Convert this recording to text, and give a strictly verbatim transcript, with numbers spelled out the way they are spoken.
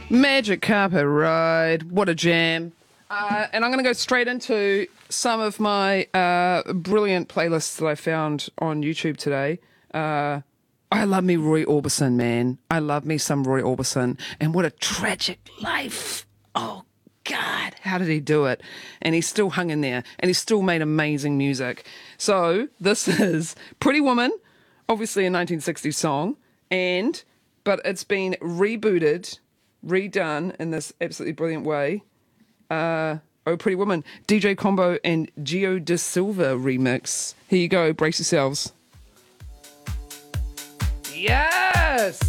Magic Carpet Ride. What a jam. Uh, and I'm going to go straight into some of my uh, brilliant playlists that I found on YouTube today. Uh, I love me Roy Orbison, man. I love me some Roy Orbison. And what a tragic life. Oh, God, how did he do it? And he's still hung in there. And he's still made amazing music. So this is Pretty Woman, obviously a nineteen sixties song. And, but it's been rebooted, redone in this absolutely brilliant way. Uh, oh, Pretty Woman, D J Combo and Gio Da Silva remix. Here you go, brace yourselves. Yes!